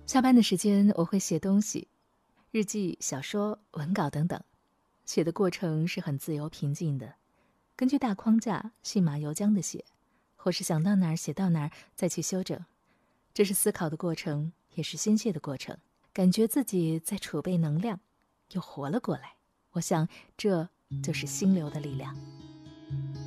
下班的时间我会写东西，日记、小说、文稿等等。写的过程是很自由平静的，根据大框架细马游缰的写，或是想到哪儿写到哪儿再去修整。这是思考的过程，也是宣泄的过程，感觉自己在储备能量，又活了过来。我想这就是心流的力量。